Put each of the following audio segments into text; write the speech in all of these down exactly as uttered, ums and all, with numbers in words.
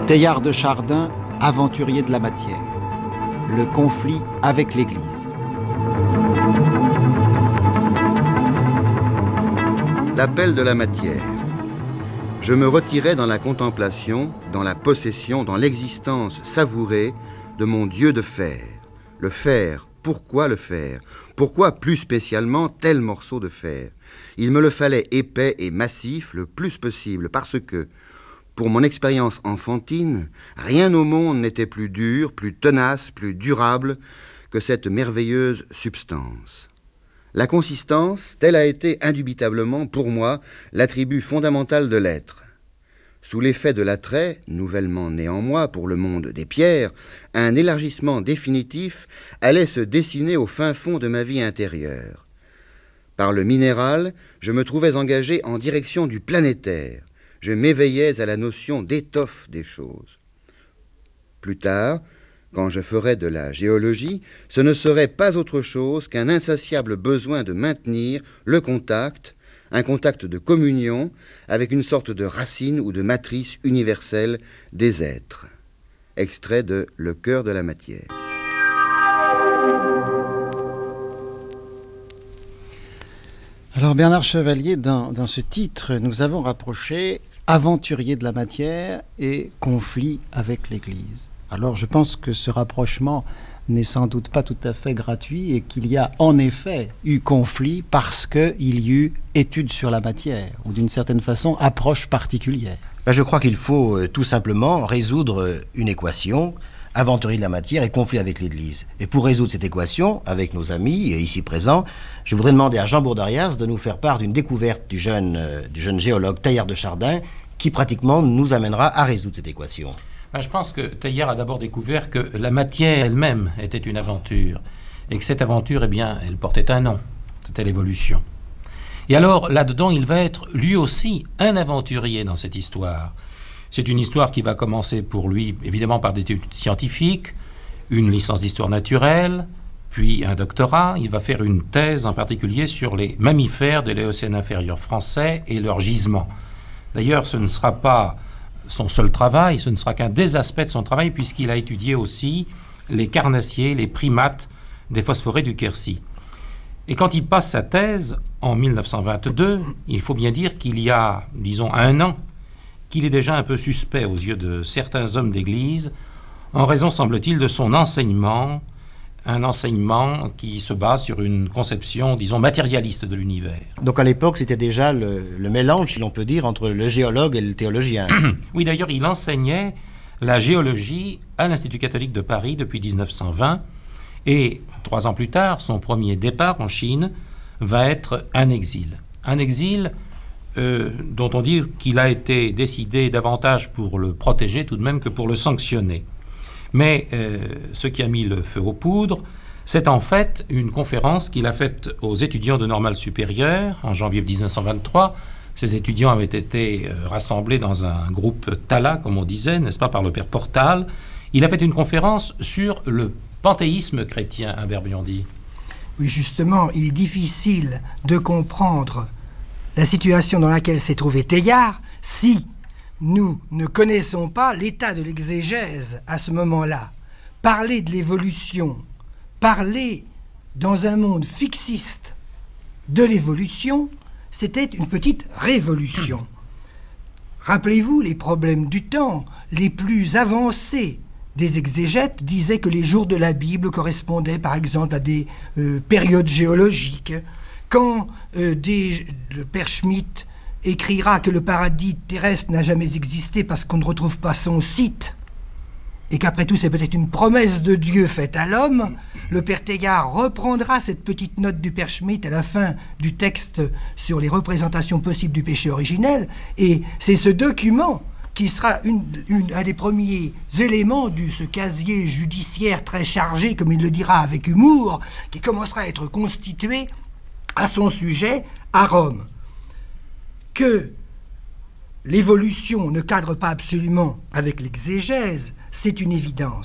Teilhard de Chardin, aventurier de la matière. Le conflit avec l'Église. L'appel de la matière. Je me retirais dans la contemplation, dans la possession, dans l'existence savourée de mon Dieu de fer. Le fer, pourquoi le fer? Pourquoi plus spécialement tel morceau de fer? Il me le fallait épais et massif le plus possible, parce que, pour mon expérience enfantine, rien au monde n'était plus dur, plus tenace, plus durable que cette merveilleuse substance. La consistance, telle a été indubitablement, pour moi, l'attribut fondamental de l'être. Sous l'effet de l'attrait, nouvellement né en moi pour le monde des pierres, un élargissement définitif allait se dessiner au fin fond de ma vie intérieure. Par le minéral, je me trouvais engagé en direction du planétaire. Je m'éveillais à la notion d'étoffe des choses. Plus tard, quand je ferais de la géologie, ce ne serait pas autre chose qu'un insatiable besoin de maintenir le contact, un contact de communion avec une sorte de racine ou de matrice universelle des êtres. Extrait de Le cœur de la matière. Alors Bernard Chevalier, dans, dans ce titre, nous avons rapproché aventurier de la matière et conflit avec l'Église. Alors je pense que ce rapprochement n'est sans doute pas tout à fait gratuit et qu'il y a en effet eu conflit parce qu'il y a eu étude sur la matière ou d'une certaine façon approche particulière. Ben, je crois qu'il faut euh, tout simplement résoudre une équation, aventurier de la matière et conflit avec l'Église. Et pour résoudre cette équation, avec nos amis ici présents, je voudrais demander à Jean Bourdarias de nous faire part d'une découverte du jeune, euh, du jeune géologue Teilhard de Chardin qui pratiquement nous amènera à résoudre cette équation. Ben, je pense que Teilhard a d'abord découvert que la matière elle-même était une aventure et que cette aventure, eh bien, elle portait un nom, c'était l'évolution. Et alors, là-dedans, il va être lui aussi un aventurier dans cette histoire. C'est une histoire qui va commencer pour lui, évidemment, par des études scientifiques, une licence d'histoire naturelle, puis un doctorat. Il va faire une thèse en particulier sur les mammifères de l'Éocène inférieur français et leurs gisements. D'ailleurs, ce ne sera pas son seul travail, ce ne sera qu'un des aspects de son travail, puisqu'il a étudié aussi les carnassiers, les primates des phosphorés du Quercy. Et quand il passe sa thèse, en mille neuf cent vingt-deux, il faut bien dire qu'il y a, disons, un an, qu'il est déjà un peu suspect aux yeux de certains hommes d'Église, en raison, semble-t-il, de son enseignement, un enseignement qui se base sur une conception, disons, matérialiste de l'univers. Donc à l'époque, c'était déjà le, le mélange, si l'on peut dire, entre le géologue et le théologien. Oui, d'ailleurs, il enseignait la géologie à l'Institut catholique de Paris depuis dix-neuf cent vingt, et trois ans plus tard, son premier départ en Chine va être un exil. Un exil Euh, dont on dit qu'il a été décidé davantage pour le protéger tout de même que pour le sanctionner. Mais euh, ce qui a mis le feu aux poudres, c'est en fait une conférence qu'il a faite aux étudiants de Normale Supérieure en janvier dix-neuf cent vingt-trois. Ces étudiants avaient été euh, rassemblés dans un groupe Tala, comme on disait, n'est-ce pas, par le père Portal. Il a fait une conférence sur le panthéisme chrétien à Berbiondy. Oui, justement, il est difficile de comprendre la situation dans laquelle s'est trouvé Teilhard si nous ne connaissons pas l'état de l'exégèse à ce moment-là. Parler de l'évolution, parler dans un monde fixiste de l'évolution, c'était une petite révolution. Rappelez-vous les problèmes du temps, les plus avancés des exégètes disaient que les jours de la Bible correspondaient par exemple à des euh, périodes géologiques. Quand euh, des, le père Schmitt écrira que le paradis terrestre n'a jamais existé parce qu'on ne retrouve pas son site, et qu'après tout c'est peut-être une promesse de Dieu faite à l'homme, le père Teilhard reprendra cette petite note du père Schmitt à la fin du texte sur les représentations possibles du péché originel, et c'est ce document qui sera une, une, un des premiers éléments de ce casier judiciaire très chargé, comme il le dira avec humour, qui commencera à être constitué à son sujet à Rome. Que l'évolution ne cadre pas absolument avec l'exégèse, c'est une évidence.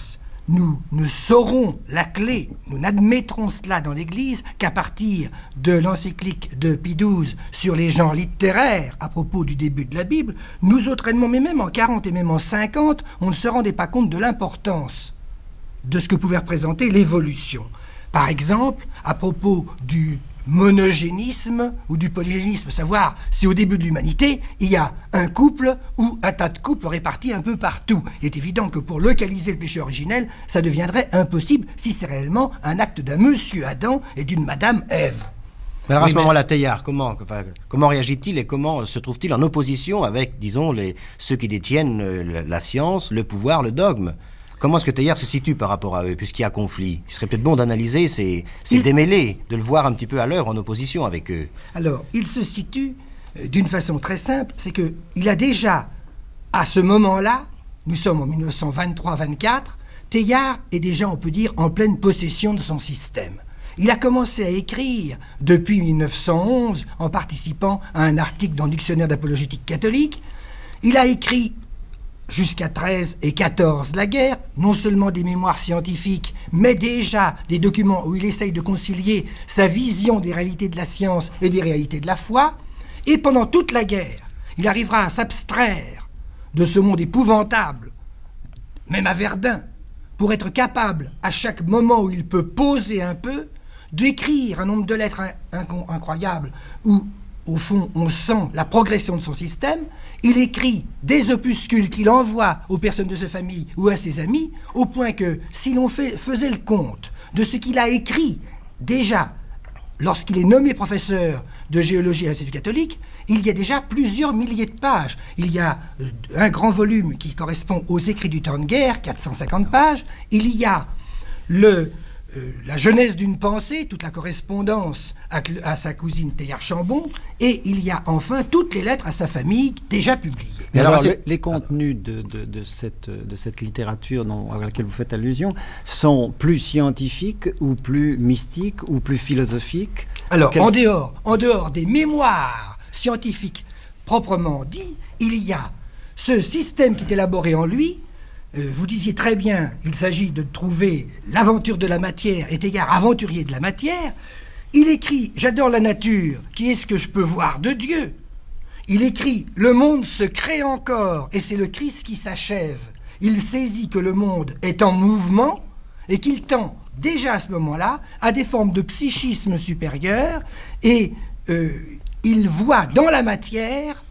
nous ne saurons la clé, nous n'admettrons cela dans l'Église qu'à partir de l'encyclique de Pie douze sur les genres littéraires à propos du début de la Bible. Nous autrement, mais même en quarante et même en cinquante, on ne se rendait pas compte de l'importance de ce que pouvait représenter l'évolution. Par exemple, à propos du monogénisme ou du polygénisme, savoir si au début de l'humanité, il y a un couple ou un tas de couples répartis un peu partout. Il est évident que pour localiser le péché originel, ça deviendrait impossible si c'est réellement un acte d'un monsieur Adam et d'une madame Ève. Mais alors à Oui, ce mais- moment-là, Teilhard, comment, enfin, comment réagit-il et comment se trouve-t-il en opposition avec, disons, les, ceux qui détiennent euh, la, la science, le pouvoir, le dogme? Comment est-ce que Teilhard se situe par rapport à eux, puisqu'il y a conflit? Il serait peut-être bon d'analyser ces, ces Il- démêlés, de le voir un petit peu à l'heure en opposition avec eux. Alors, il se situe euh, d'une façon très simple, c'est qu'il a déjà, à ce moment-là, nous sommes en mille neuf cent vingt-trois vingt-quatre, Teilhard est déjà, on peut dire, en pleine possession de son système. Il a commencé à écrire depuis mille neuf cent onze en participant à un article dans le Dictionnaire d'apologétique catholique. Il a écrit jusqu'à treize et quatorze la guerre, non seulement des mémoires scientifiques, mais déjà des documents où il essaye de concilier sa vision des réalités de la science et des réalités de la foi. Et pendant toute la guerre, il arrivera à s'abstraire de ce monde épouvantable, même à Verdun, pour être capable, à chaque moment où il peut poser un peu, d'écrire un nombre de lettres in- inc- incroyables où, au fond, on sent la progression de son système. Il écrit des opuscules qu'il envoie aux personnes de sa famille ou à ses amis, au point que, si l'on fait, faisait le compte de ce qu'il a écrit déjà lorsqu'il est nommé professeur de géologie à l'Institut catholique, il y a déjà plusieurs milliers de pages. Il y a euh, un grand volume qui correspond aux écrits du temps de guerre, quatre cent cinquante pages. Il y a le... Euh, la genèse d'une pensée, toute la correspondance à, à sa cousine Teilhard Chambon, et il y a enfin toutes les lettres à sa famille déjà publiées. Mais alors, alors, c'est- les, les contenus de, de, de cette, de cette littérature dont, à laquelle vous faites allusion sont plus scientifiques ou plus mystiques ou plus philosophiques? Alors, Quels- en dehors, en dehors des mémoires scientifiques proprement dit, il y a ce système qui est élaboré en lui. Euh, vous disiez très bien, il s'agit de trouver l'aventure de la matière, et Teilhard aventurier de la matière. Il écrit « J'adore la nature, qui est ce que je peux voir de Dieu ?» Il écrit « Le monde se crée encore, et c'est le Christ qui s'achève. » Il saisit que le monde est en mouvement, et qu'il tend déjà à ce moment-là à des formes de psychisme supérieur, et euh, il voit dans la matière,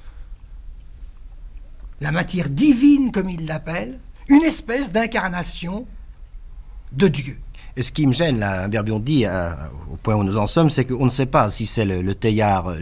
la matière divine comme il l'appelle, une espèce d'incarnation de Dieu. Et ce qui me gêne, là, Humbert Biondi, à- au point où nous en sommes, c'est qu'on ne sait pas si c'est le, le Teilhard